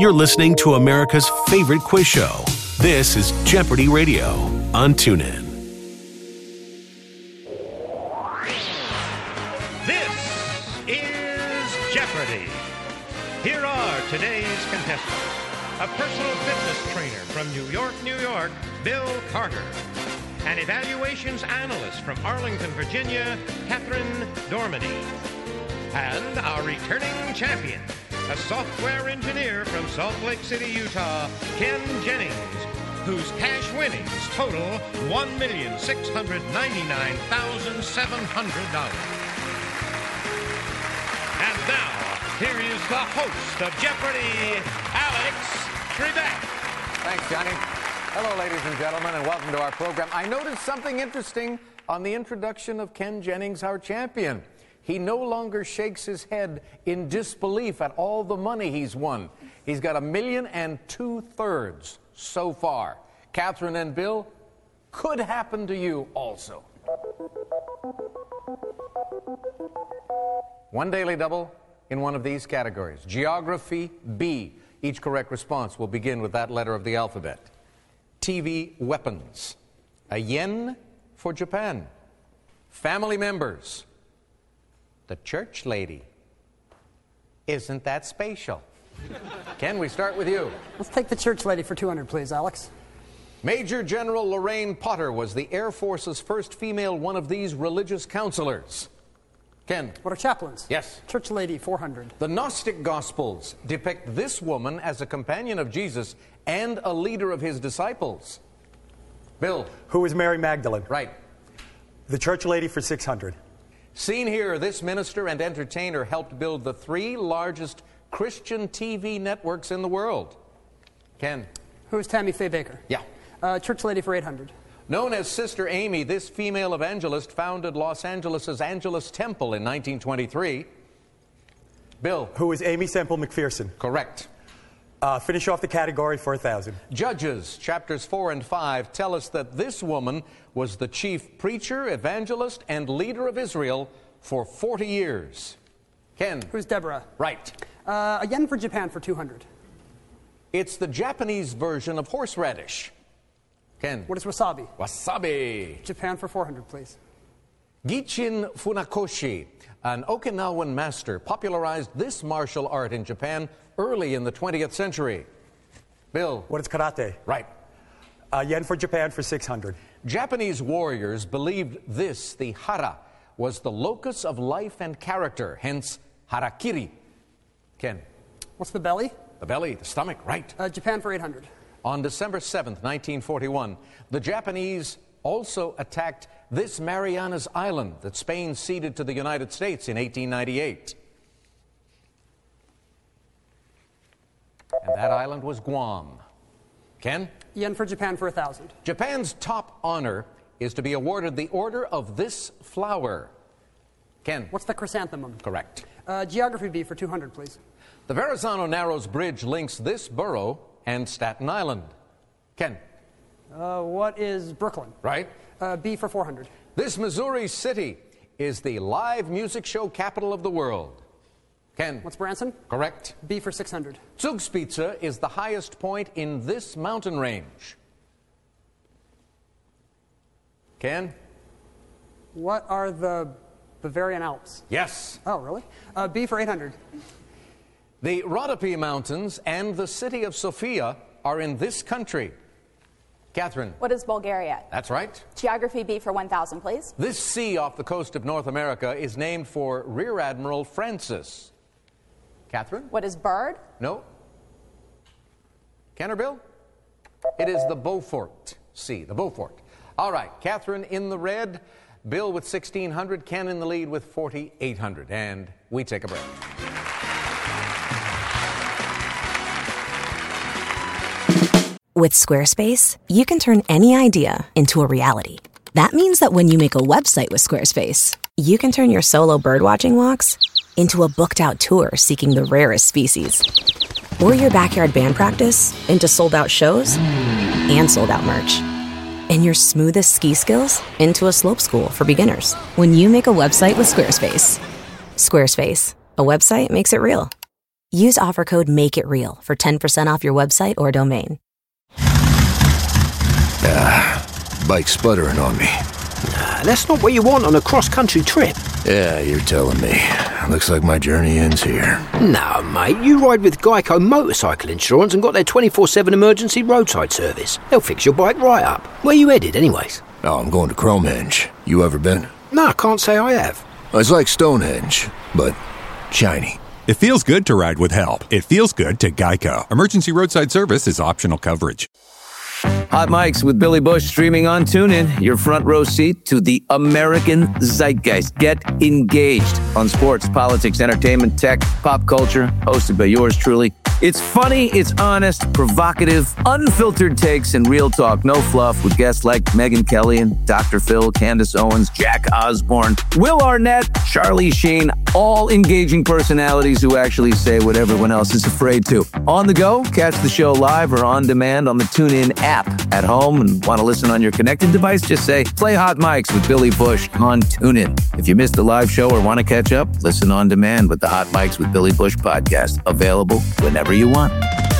You're listening to America's favorite quiz show. This is Jeopardy Radio on TuneIn. This is Jeopardy! Here are today's contestants. A personal fitness trainer from New York, New York, Bill Carter. An evaluations analyst from Arlington, Virginia, Catherine Dormady. And our returning champion, a software engineer from Salt Lake City, Utah, Ken Jennings, whose cash winnings total $1,699,700. And now, here is the host of Jeopardy, Alex Trebek. Thanks, Johnny. Hello, ladies and gentlemen, and welcome to our program. I noticed something interesting on the introduction of Ken Jennings, our champion. He no longer shakes his head in disbelief at all the money he's won. He's got $1.2 million so far. Catherine and Bill, could happen to you also. One daily double in one of these categories. Geography B. Each correct response will begin with that letter of the alphabet. TV weapons. A yen for Japan. Family members. The church lady. Isn't that spatial? Ken, we start with you. Let's take the church lady for 200, please, Alex. Major General Lorraine Potter was the Air Force's first female one of these religious counselors. Ken. What are chaplains? Yes. Church lady, 400. The Gnostic Gospels depict this woman as a companion of Jesus and a leader of his disciples. Bill. Who is Mary Magdalene? Right. The church lady for 600. Seen here, this minister and entertainer helped build the 3 largest Christian TV networks in the world. Ken. Who is Tammy Faye Baker? Yeah. Church lady for 800. Known as Sister Amy, this female evangelist founded Los Angeles' Angelus Temple in 1923. Bill. Who is Amy Semple McPherson? Correct. Finish off the category for 1,000. Judges, chapters 4 and 5, tell us that this woman was the chief preacher, evangelist, and leader of Israel for 40 years. Ken. Who's Deborah? Right. A yen for Japan for 200. It's the Japanese version of horseradish. Ken. What is wasabi? Wasabi. Japan for 400, please. Gichin Funakoshi, an Okinawan master, popularized this martial art in Japan early in the 20th century. Bill. What is karate? Right. Yen for Japan for 600. Japanese warriors believed this, the hara, was the locus of life and character, hence harakiri. Ken. What's the belly? The belly, the stomach, right. Japan for 800. On December 7th, 1941, the Japanese also attacked this Marianas Island that Spain ceded to the United States in 1898. And that island was Guam. Ken? Yen for Japan for 1,000. Japan's top honor is to be awarded the Order of this flower. Ken? What's the chrysanthemum? Correct. Geography B for 200, please. The Verrazano Narrows Bridge links this borough and Staten Island. Ken? What is Brooklyn? Right. B for 400. This Missouri city is the live music show capital of the world. Ken? What's Branson? Correct. B for 600. Zugspitze is the highest point in this mountain range. Ken? What are the Bavarian Alps? Yes. Oh, really? B for 800. The Rhodope Mountains and the city of Sofia are in this country. Catherine. What is Bulgaria? That's right. Geography B for 1,000, please. This sea off the coast of North America is named for Rear Admiral Francis. Catherine? What is bird? No. Ken or Bill? It is the Beaufort Sea, the Beaufort. All right, Catherine in the red, Bill with 1,600, Ken in the lead with 4,800. And we take a break. With Squarespace, you can turn any idea into a reality. That means that when you make a website with Squarespace, you can turn your solo birdwatching walks into a booked-out tour seeking the rarest species. Or your backyard band practice into sold-out shows and sold-out merch. And your smoothest ski skills into a slope school for beginners. When you make a website with Squarespace. Squarespace. A website makes it real. Use offer code MAKEITREAL for 10% off your website or domain. Bike sputtering on me. That's not what you want on a cross-country trip. Yeah, you're telling me. Looks like my journey ends here. No, mate, you ride with Geico Motorcycle Insurance and got their 24/7 emergency roadside service. They'll fix your bike right up. Where you headed, anyways? Oh, I'm going to Cromehenge. You ever been? No, I can't say I have. It's like Stonehenge, but shiny. It feels good to ride with help. It feels good to Geico. Emergency roadside service is optional coverage. Hot Mics with Billy Bush streaming on TuneIn. Your front row seat to the American zeitgeist. Get engaged on sports, politics, entertainment, tech, pop culture. Hosted by yours truly. It's funny, it's honest, provocative, unfiltered takes, and real talk. No fluff with guests like Megyn Kelly and Dr. Phil, Candace Owens, Jack Osborne, Will Arnett, Charlie Sheen. All engaging personalities who actually say what everyone else is afraid to. On the go, catch the show live or on demand on the TuneIn app. At home and want to listen on your connected device, just say, play Hot Mics with Billy Bush on TuneIn. If you missed the live show or want to catch up, listen on demand with the Hot Mics with Billy Bush podcast. Available whenever you want.